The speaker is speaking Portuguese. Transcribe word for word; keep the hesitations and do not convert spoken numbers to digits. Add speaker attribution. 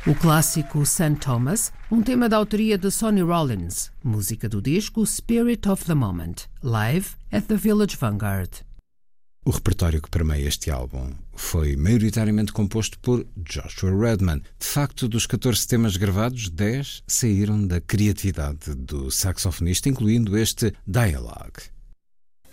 Speaker 1: O clássico Saint Thomas, um tema da autoria de Sonny Rollins, música do disco Spirit of the Moment, live at the Village Vanguard.
Speaker 2: O repertório que permeia este álbum foi maioritariamente composto por Joshua Redman. De facto, dos catorze temas gravados, dez saíram da criatividade do saxofonista, incluindo este Dialogue.